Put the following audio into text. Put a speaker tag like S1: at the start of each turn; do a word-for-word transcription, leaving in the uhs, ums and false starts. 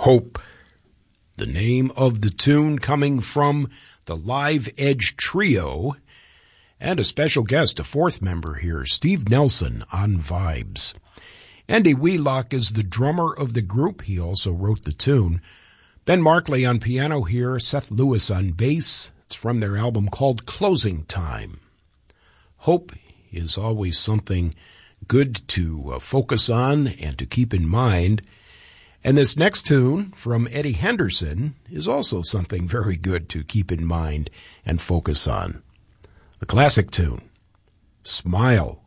S1: Hope. The name of the tune coming from the Live Edge Trio, and a special guest, a fourth member here, Steve Nelson on vibes. Andy Wheelock is the drummer of the group. He also wrote the tune. Ben Markley on piano here, Seth Lewis on bass. It's from their album called Closing Time. Hope is always something good to uh, focus on and to keep in mind. And this next tune from Eddie Henderson is also something very good to keep in mind and focus on. A classic tune, Smile.